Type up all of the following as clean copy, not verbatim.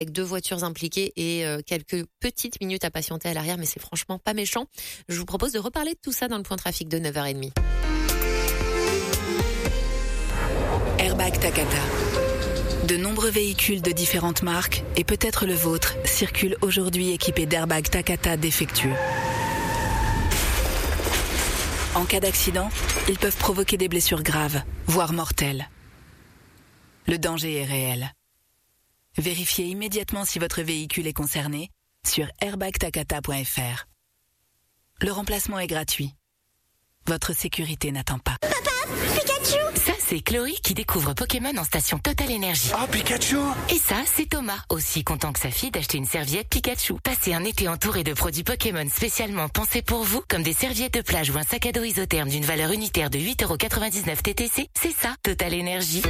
avec 2 voitures impliquées et quelques petites minutes à patienter à l'arrière, mais c'est franchement pas méchant. Je vous propose de reparler de tout ça dans le point trafic de 9h30. Airbag Takata. De nombreux véhicules de différentes marques, et peut-être le vôtre, circulent aujourd'hui équipés d'airbags Takata défectueux. En cas d'accident, ils peuvent provoquer des blessures graves, voire mortelles. Le danger est réel. Vérifiez immédiatement si votre véhicule est concerné sur airbagtakata.fr. Le remplacement est gratuit. Votre sécurité n'attend pas. Pikachu! Ça, c'est Chloé qui découvre Pokémon en station Total Energy. Oh, Pikachu! Et ça, c'est Thomas, aussi content que sa fille d'acheter une serviette Pikachu. Passez un été entouré de produits Pokémon spécialement pensés pour vous, comme des serviettes de plage ou un sac à dos isotherme d'une valeur unitaire de 8,99€ TTC. C'est ça, Total Energy.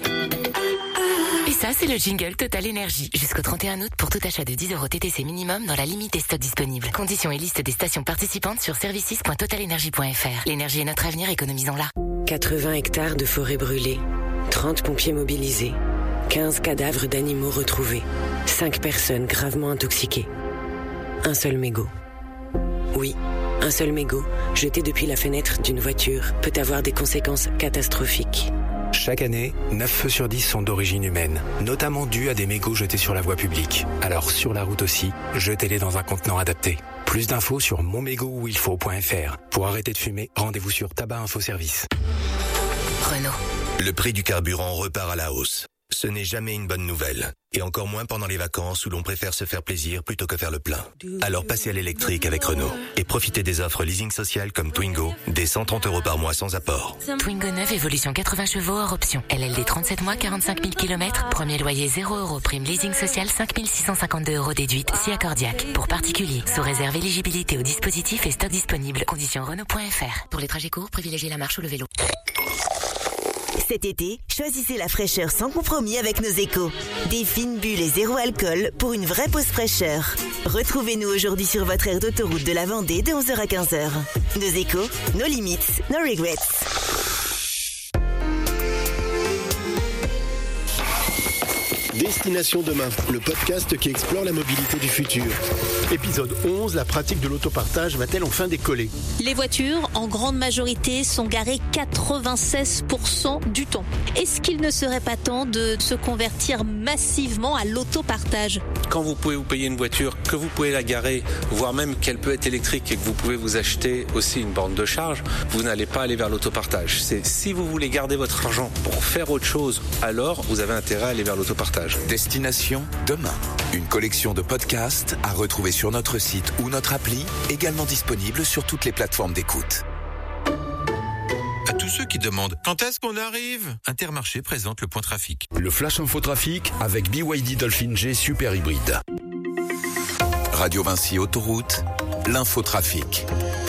Et ça, c'est le jingle Total Energy. Jusqu'au 31 août pour tout achat de 10€ TTC minimum dans la limite des stocks disponibles. Conditions et liste des stations participantes sur services.totalenergy.fr. L'énergie est notre avenir, économisons-la. 80 hectares de forêt brûlée, 30 pompiers mobilisés, 15 cadavres d'animaux retrouvés, 5 personnes gravement intoxiquées. Un seul mégot. Oui, un seul mégot, jeté depuis la fenêtre d'une voiture, peut avoir des conséquences catastrophiques. Chaque année, 9 feux sur 10 sont d'origine humaine, notamment dus à des mégots jetés sur la voie publique. Alors sur la route aussi, jetez-les dans un contenant adapté. Plus d'infos sur monmégotuilfaut.fr. Pour arrêter de fumer, rendez-vous sur Tabac Info Service. Renault. Le prix du carburant repart à la hausse. Ce n'est jamais une bonne nouvelle. Et encore moins pendant les vacances où l'on préfère se faire plaisir plutôt que faire le plein. Alors passez à l'électrique avec Renault. Et profitez des offres leasing social comme Twingo, des 130€ par mois sans apport. Twingo 9, évolution 80 chevaux hors option. LLD 37 mois, 45 000 km. Premier loyer 0€. Prime leasing social 5 652€ déduite. Si accordiaque. Pour particuliers. Sous réserve éligibilité au dispositif et stock disponible. Conditions Renault.fr. Pour les trajets courts, privilégiez la marche ou le vélo. Cet été, choisissez la fraîcheur sans compromis avec nos échos. Des fines bulles et zéro alcool pour une vraie pause fraîcheur. Retrouvez-nous aujourd'hui sur votre aire d'autoroute de la Vendée de 11h à 15h. Nos échos, nos limites, no regrets. Destination Demain, le podcast qui explore la mobilité du futur. Épisode 11, la pratique de l'autopartage va-t-elle enfin décoller ? Les voitures, en grande majorité, sont garées 96% du temps. Est-ce qu'il ne serait pas temps de se convertir massivement à l'autopartage ? Quand vous pouvez vous payer une voiture, que vous pouvez la garer, voire même qu'elle peut être électrique et que vous pouvez vous acheter aussi une borne de charge, vous n'allez pas aller vers l'autopartage. Si vous voulez garder votre argent pour faire autre chose, alors vous avez intérêt à aller vers l'autopartage. Destination Demain, une collection de podcasts à retrouver sur notre site ou notre appli, également disponible sur toutes les plateformes d'écoute. À tous ceux qui demandent quand est-ce qu'on arrive, Intermarché présente le point trafic. Le Flash Info Trafic avec BYD Dolphin G Super Hybride. Radio Vinci Autoroute, l'infotrafic.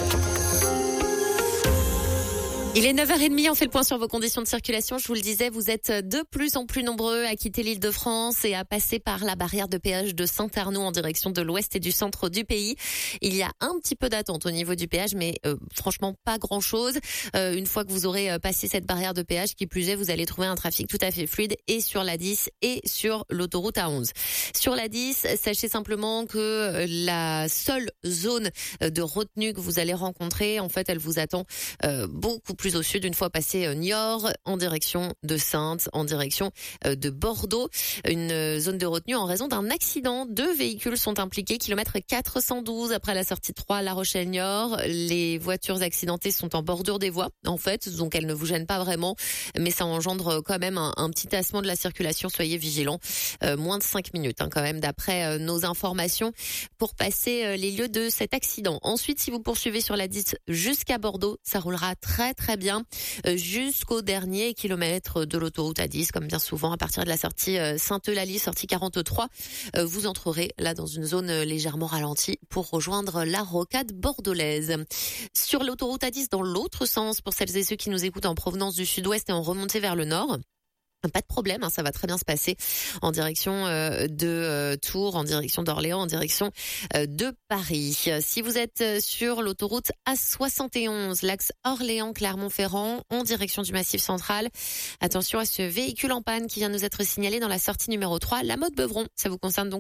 Il est 9h30, on fait le point sur vos conditions de circulation. Je vous le disais, vous êtes de plus en plus nombreux à quitter l'Île-de-France et à passer par la barrière de péage de Saint-Arnaud en direction de l'ouest et du centre du pays. Il y a un petit peu d'attente au niveau du péage, mais franchement pas grand-chose. Une fois que vous aurez passé cette barrière de péage, qui plus est, vous allez trouver un trafic tout à fait fluide et sur la 10 et sur l'autoroute A11. Sur la 10, sachez simplement que la seule zone de retenue que vous allez rencontrer, en fait, elle vous attend beaucoup plus au sud, une fois passé Niort, en direction de Saintes, en direction de Bordeaux. Une zone de retenue en raison d'un accident. 2 véhicules sont impliqués, kilomètre 412 après la sortie 3 La Rochelle-Niort. Les voitures accidentées sont en bordure des voies, en fait, donc elles ne vous gênent pas vraiment, mais ça engendre quand même un petit tassement de la circulation. Soyez vigilants. Moins de 5 minutes, quand même, d'après nos informations, pour passer les lieux de cet accident. Ensuite, si vous poursuivez sur la 10 jusqu'à Bordeaux, ça roulera très bien jusqu'au dernier kilomètre de l'autoroute A10, comme bien souvent à partir de la sortie Sainte-Eulalie, sortie 43. Vous entrerez là dans une zone légèrement ralentie pour rejoindre la rocade bordelaise. Sur l'autoroute A10 dans l'autre sens, pour celles et ceux qui nous écoutent en provenance du sud-ouest et en remontée vers le nord, Pas de problème, ça va très bien se passer en direction de Tours, en direction d'Orléans, en direction de Paris. Si vous êtes sur l'autoroute A71, l'axe Orléans-Clermont-Ferrand, en direction du Massif central, attention à ce véhicule en panne qui vient de nous être signalé dans la sortie numéro 3, la Motte-Beuvron. Ça vous concerne donc